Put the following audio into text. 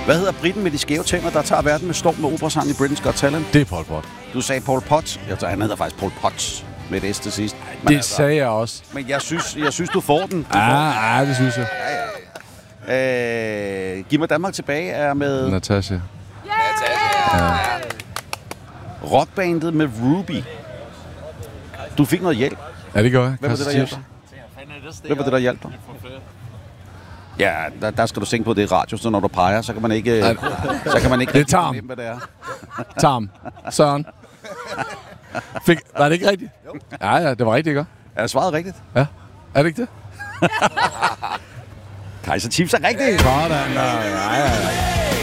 Hvad hedder briten med de skæve tænder, der tager verden med storm med operasang i Britain's Got Talent? Det er Pol Pot. Du sagde Pol Pot. Han hedder faktisk Pol Pot med et S til sidst. Men Det sagde jeg også. Men jeg synes, du får den. Ja, det synes jeg. Giv mig Danmark tilbage er med... Natasha. Rockbandet med Ruby. Du fik noget hjælp. Ja, det gør jeg. Hvem var det, der hjalp dig? Hvem var det, der hjalp dig? Ja, der skal du tænke på, det er radio, så når du peger, så kan man ikke... Det er Tarm. Fornemme, hvad det er. Tarm. Søren. Var det ikke rigtigt? Ja, det var rigtigt, ikke? Er svaret rigtigt? Ja. Er det ikke det? Kaiser Chiefs er rigtigt! Sådan, ja.